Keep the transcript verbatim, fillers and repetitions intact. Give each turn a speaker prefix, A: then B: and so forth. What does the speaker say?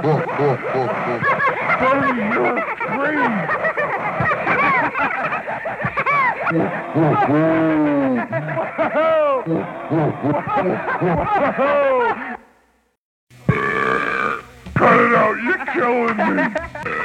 A: Bernie, you're great! Cut it out, you're killing me!